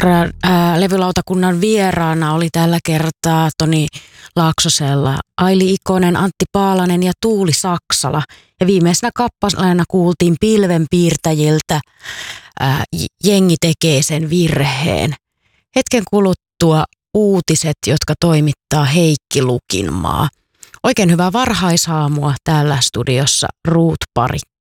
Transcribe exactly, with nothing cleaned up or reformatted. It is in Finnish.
ää, levylautakunnan vieraana oli tällä kertaa Toni Laaksosella Aili Ikonen, Antti Paalanen ja Tuuli Saksala. Ja viimeisenä kappaleena kuultiin Pilvenpiirtäjiltä ää, Jengi tekee sen virheen. Hetken kuluttua uutiset, jotka toimittaa Heikki Lukinmaa. Oikein hyvää varhaisaamua täällä studiossa Ruut Parikka.